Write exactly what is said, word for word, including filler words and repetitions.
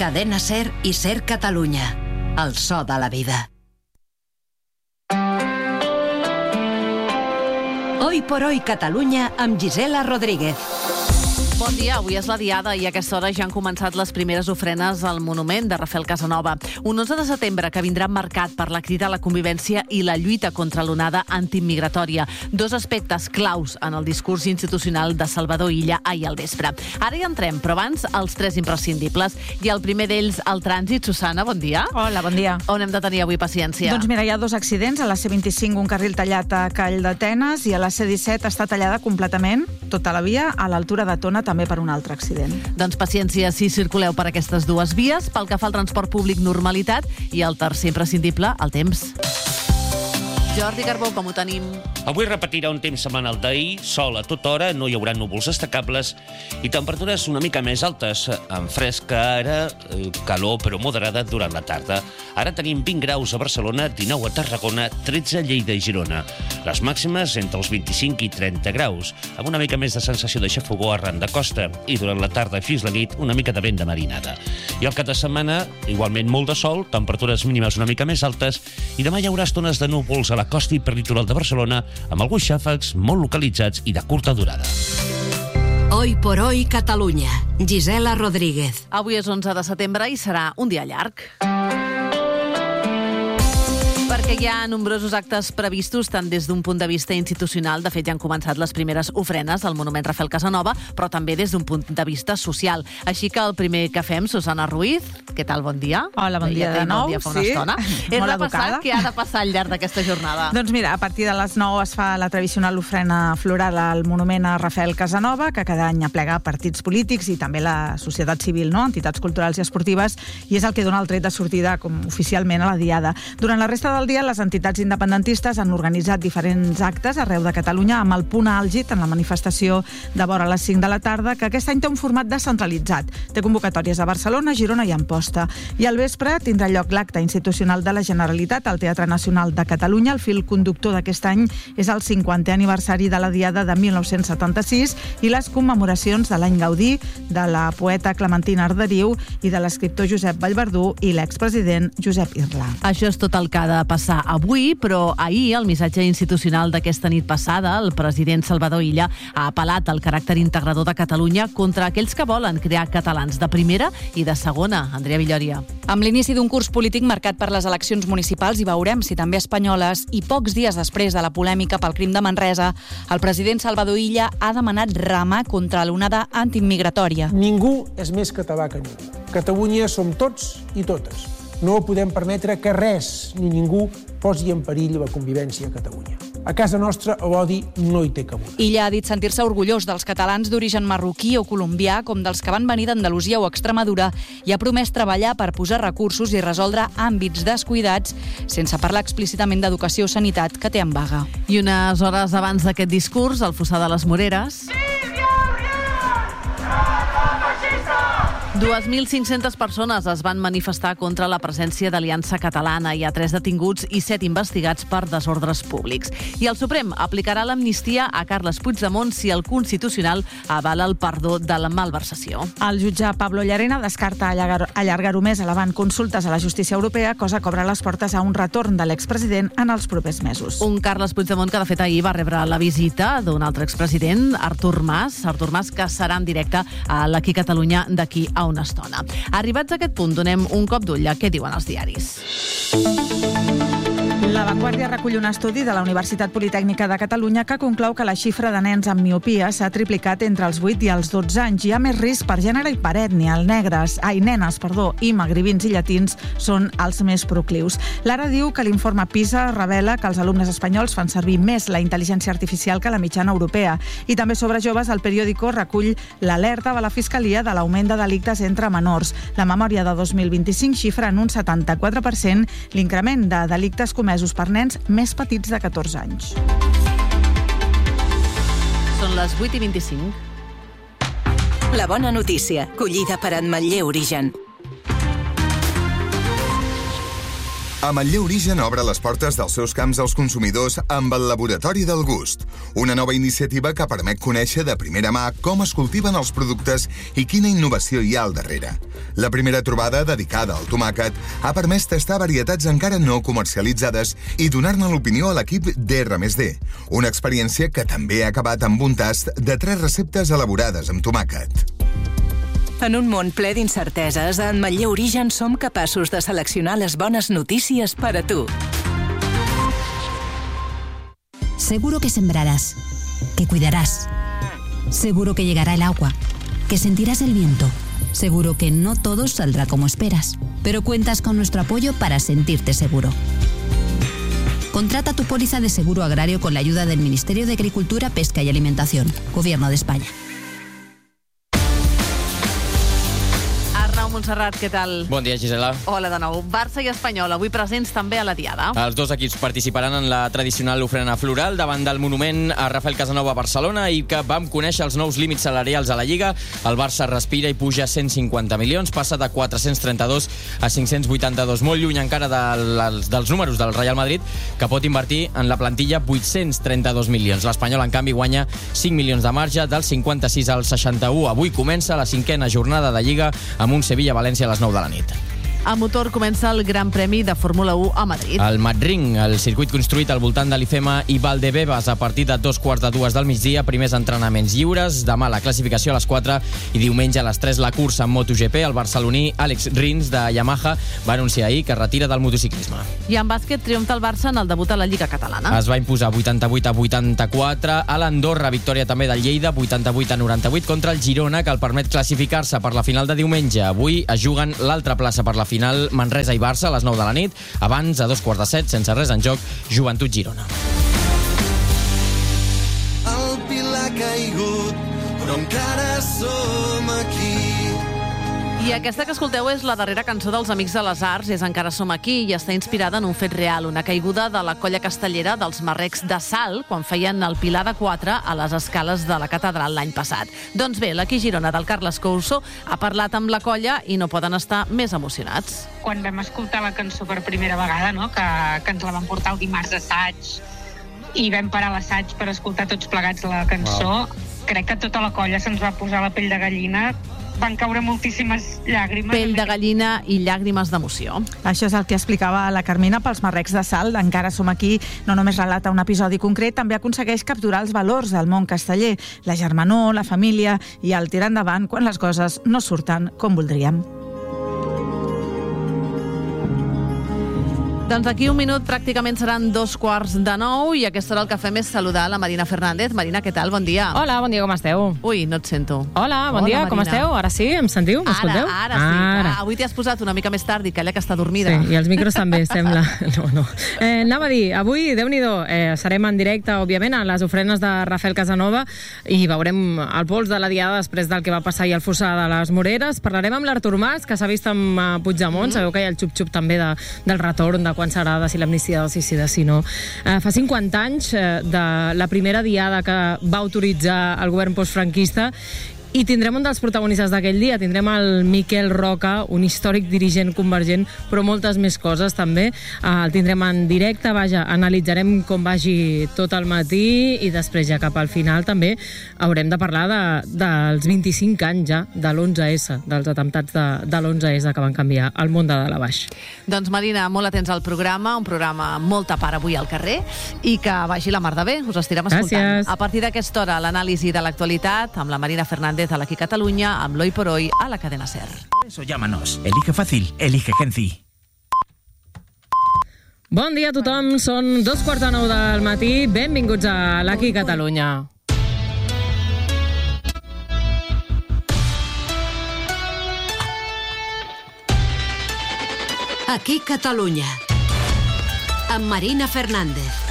Cadena Ser i Ser Catalunya. El so de la vida. Hoy por hoy Catalunya amb Gisela Rodríguez. Bon dia, avui és la diada i a aquesta hora ja han començat les primeres ofrenes al monument de Rafael Casanova. Un onze de setembre que vindrà marcat per la crida a la convivència i la lluita contra l'onada antimigratòria. Dos aspectes claus en el discurs institucional de Salvador Illa ahir al vespre. Ara hi entrem, però abans els tres imprescindibles. I el primer d'ells, el trànsit. Susana, bon dia. Hola, bon dia. On hem de tenir avui paciència? Doncs mira, hi ha dos accidents. A la C vint-i-cinc un carril tallat a Call d'Atenes i a la C disset està tallada completament tota la via a l'altura de Tona, també per un altre accident. Doncs paciència si circuleu per aquestes dues vies. Pel que fa al transport públic, normalitat. I el tercer imprescindible, el temps. Jordi Carbó, com ho tenim? Avui repetirà un temps semblant al d'ahir, sol a tota hora, no hi haurà núvols destacables i temperatures una mica més altes, amb fresca ara, calor però moderada durant la tarda. Ara tenim vint graus a Barcelona, dinou a Tarragona, tretze a Lleida i Girona. Les màximes entre els vint-i-cinc i trenta graus, amb una mica més de sensació de xafogor arran de costa i durant la tarda i fins la nit una mica de vent de marinada. I al cap de setmana, igualment molt de sol, temperatures mínimes una mica més altes i demà hi haurà estones de núvols a la costa i peritoral de Barcelona amb alguns xàfecs molt localitzats i de curta durada. Hoy por hoy Catalunya. Gisela Rodríguez. Avui és onze de setembre i serà un dia llarg. Perquè hi ha nombrosos actes previstos tant des d'un punt de vista institucional, de fet ja han començat les primeres ofrenes al monument Rafael Casanova, però també des d'un punt de vista social. Així que el primer que fem, Susana Ruiz, què tal, bon dia? Hola, bon dia de nou, bon dia fa una sí. estona. És repassar què ha de passar al llarg d'aquesta jornada. Doncs mira, a partir de les nou es fa la tradicional ofrena floral al monument a Rafael Casanova, que cada any aplega partits polítics i també la societat civil, no? Entitats culturals i esportives, i és el que dona el tret de sortida com oficialment a la diada. Durant la resta del dia, les entitats independentistes han organitzat diferents actes arreu de Catalunya amb el punt àlgid en la manifestació de vora a les cinc de la tarda, que aquest any té un format descentralitzat. Té convocatòries a Barcelona, Girona i Amposta. I al vespre tindrà lloc l'acte institucional de la Generalitat al Teatre Nacional de Catalunya. El fil conductor d'aquest any és el cinquantè aniversari de la Diada de mil nou-cents setanta-sis i les commemoracions de l'any Gaudí, de la poeta Clementina Arderiu i de l'escriptor Josep Vallverdú i l'expresident Josep Irla. Això és tot el que ha de passar avui, però ahir el missatge institucional d'aquesta nit passada, el president Salvador Illa ha apel·lat al caràcter integrador de Catalunya contra aquells que volen crear catalans de primera i de segona. Andrea Villòria. Amb l'inici d'un curs polític marcat per les eleccions municipals i veurem si també espanyoles, i pocs dies després de la polèmica pel crim de Manresa, el president Salvador Illa ha demanat remar contra l'onada antimigratòria. Ningú és més català que ningú. Catalunya som tots i totes. No podem permetre que res ni ningú posi en perill la convivència a Catalunya. A casa nostra l'odi no hi té cabuda. Illa ha dit sentir-se orgullós dels catalans d'origen marroquí o colombià com dels que van venir d'Andalusia o Extremadura i ha promès treballar per posar recursos i resoldre àmbits descuidats sense parlar explícitament d'educació o sanitat que té en vaga. I unes hores abans d'aquest discurs, al Fossar de les Moreres... dos mil cinc-centes persones es van manifestar contra la presència d'Aliança Catalana. Hi ha tres detinguts i set investigats per desordres públics. I el Suprem aplicarà l'amnistia a Carles Puigdemont si el Constitucional avala el perdó de la malversació. El jutge Pablo Llarena descarta allargar-ho més elevant consultes a la justícia europea, cosa que obre les portes a un retorn de l'expresident en els propers mesos. Un Carles Puigdemont que de fet ahir va rebre la visita d'un altre expresident, Artur Mas, Artur Mas, que serà en directe a l'Aquí Catalunya d'aquí a una estona. Arribats a aquest punt, donem un cop d'ull a què diuen els diaris. La Vanguardia recull un estudi de la Universitat Politècnica de Catalunya que conclou que la xifra de nens amb miopia s'ha triplicat entre els vuit i els dotze anys. Hi ha més risc per gènere i per ètnia. Els negres, ai, nenes, perdó, i magribins i llatins són els més proclius. L'Ara diu que l'informe PISA revela que els alumnes espanyols fan servir més la intel·ligència artificial que la mitjana europea. I també sobre joves, el periòdico recull l'alerta de la Fiscalia de l'augment de delictes entre menors. La memòria de dos mil vint-i-cinc xifra en un setanta-quatre per cent l'increment de delictes comesos per nens més petits de catorze anys. Són les vuit i vint-i-cinc. La bona notícia, collida per Ametller Origen. Ametller Origen obre les portes dels seus camps als consumidors amb el Laboratori del Gust, una nova iniciativa que permet conèixer de primera mà com es cultiven els productes i quina innovació hi ha al darrere. La primera trobada, dedicada al tomàquet, ha permès tastar varietats encara no comercialitzades i donar-ne l'opinió a l'equip d'R més D, una experiència que també ha acabat amb un tast de tres receptes elaborades amb tomàquet. En un món ple d'incerteses, a Ametller Origen som capaços de seleccionar les bones notícies per a tu. Seguro que sembrarás, que cuidarás. Seguro que llegará el agua, que sentirás el viento. Seguro que no todo saldrá como esperas, pero cuentas con nuestro apoyo para sentirte seguro. Contrata tu póliza de seguro agrario con la ayuda del Ministerio de Agricultura, Pesca y Alimentación, Gobierno de España. Montserrat, què tal? Bon dia, Gisela. Hola de nou. Barça i Espanyol, avui presents també a la Diada. Els dos equips participaran en la tradicional ofrena floral davant del monument a Rafael Casanova a Barcelona i que vam conèixer els nous límits salarials a la Lliga. El Barça respira i puja cent cinquanta milions, passa de quatre-cents trenta-dos a cinc-cents vuitanta-dos, molt lluny encara dels, dels números del Real Madrid, que pot invertir en la plantilla vuit-cents trenta-dos milions. L'Espanyol, en canvi, guanya cinc milions de marge, del cinquanta-sis al seixanta-u. Avui comença la cinquena jornada de Lliga amb un Sevilla a València a les nou de la nit. A motor comença el Gran Premi de Fórmula u a Madrid. El Madrid, el circuit construït al voltant de l'I F E M A i Valdebebas a partir de dos quarts de dues del migdia, primers entrenaments lliures, demà la classificació a les quatre i diumenge a les tres la cursa en MotoGP. El barceloní Àlex Rins de Yamaha va anunciar ahir que retira del motociclisme. I en bàsquet triomfa el Barça en el debut a la Lliga Catalana. Es va imposar vuitanta-vuit a vuitanta-quatre a l'Andorra, victòria també del Lleida, vuitanta-vuit a noranta-vuit contra el Girona, que el permet classificar-se per la final de diumenge. Avui es juguen l'altra plaça per la final, Manresa i Barça a les nou de la nit. Abans, a dos quarts de set, sense res en joc, Joventut Girona. El Pilar ha caigut, però encara som aquí. I aquesta que escolteu és la darrera cançó dels Amics de les Arts, és Encara som aquí, i està inspirada en un fet real, una caiguda de la colla castellera dels Marrecs de Salt quan feien el Pilar de quatre a les escales de la catedral l'any passat. Doncs bé, l'Aquí Girona del Carles Couso ha parlat amb la colla i no poden estar més emocionats. Quan vam escoltar la cançó per primera vegada, no? que, que ens la van portar el dimarts d'assaig i vam parar l'assaig per escoltar tots plegats la cançó, wow. Crec que tota la colla se'ns va posar la pell de gallina, van caure moltíssimes llàgrimes. Pell de gallina i llàgrimes d'emoció. Això és el que explicava la Carmina pels Marrecs de Salt. Encara som aquí, no només relata un episodi concret, també aconsegueix capturar els valors del món casteller, la germanor, la família i el tirar endavant quan les coses no surten com voldríem. Doncs aquí un minut pràcticament seran dos quarts de nou i a aquesta hora el que fem és saludar la Marina Fernández. Marina, què tal? Bon dia. Hola, bon dia, com esteu? Ui, no et sento. Hola, bon Hola, dia, Marina. Com esteu? Ara sí, em sentiu? M'escolteu? Ara, ara sí. Ara. Ah, avui t'hi has posat una mica més tard i calla que està dormida. Sí, i els micros també, sembla. No, no. Eh, anava a dir, avui, Déu-n'hi-do, eh, serem en directe, òbviament, a les ofrenes de Rafael Casanova i veurem el pols de la Diada després del que va passar ahir al Fossar de les Moreres. Parlarem amb l'Artur Mas, que s'ha vist amb uh, Puigdemont. Mm. Sabeu que hi ha el xup-xup també de, del retorn, de quan serà, de si l'amnistia del sí, sí, de si no. Eh, fa cinquanta anys eh, de la primera diada que va autoritzar el govern postfranquista i tindrem un dels protagonistes d'aquell dia, tindrem el Miquel Roca, un històric dirigent convergent, però moltes més coses també. El tindrem en directe, vaja, analitzarem com vagi tot el matí i després ja cap al final també haurem de parlar de, dels vint-i-cinc anys ja de l'onze essa, dels atemptats de, de l'onze essa que van canviar el món de dalt a baix. Doncs Marina, molt atents al programa, un programa amb molta part avui al carrer i que vagi la mar de bé, us estirem escoltant. Gràcies. A partir d'aquesta hora, l'anàlisi de l'actualitat amb la Marina Fernández a l'Aquí Catalunya, amb l'Hoy por Hoy a la cadena SER. Eso llámanos. Elige fácil, elige Genci. Bon dia a tothom, són dos quarts de nou del matí, benvinguts a l'Aquí Catalunya. Aquí Catalunya, amb Marina Fernández.